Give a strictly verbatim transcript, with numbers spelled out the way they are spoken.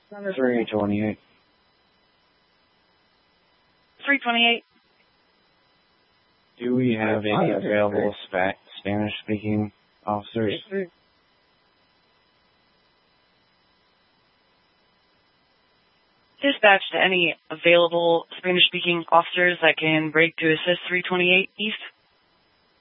three twenty-eight. three twenty-eight. Do we have any available spa Spanish-speaking officers? Dispatch to any available Spanish-speaking officers that can break to assist three twenty-eight East.